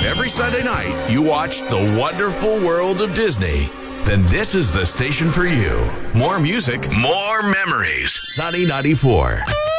every Sunday night you watch The Wonderful World of Disney, then this is the station for you. More music, more memories. Sunny 94.